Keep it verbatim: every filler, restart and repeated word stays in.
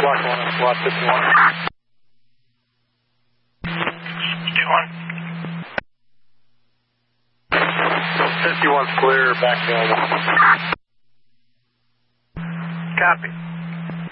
Block one and slot fifty-one. fifty-one. fifty-one's clear, back available. Copy.